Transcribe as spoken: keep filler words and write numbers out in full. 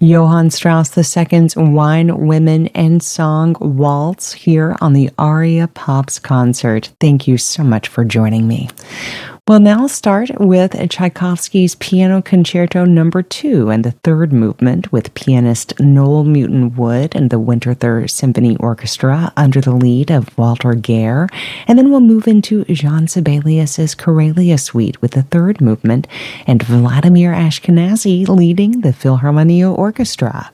Johann Strauss the Second's Wine, Women, and Song Waltz here on the Aria Pops concert. Thank you so much for joining me. We'll now start with Tchaikovsky's Piano Concerto Number Two and the third movement with pianist Noel Newton Wood and the Winterthur Symphony Orchestra under the lead of Walter Gehr. And then we'll move into Jean Sibelius's Karelia Suite with the third movement and Vladimir Ashkenazy leading the Philharmonia Orchestra.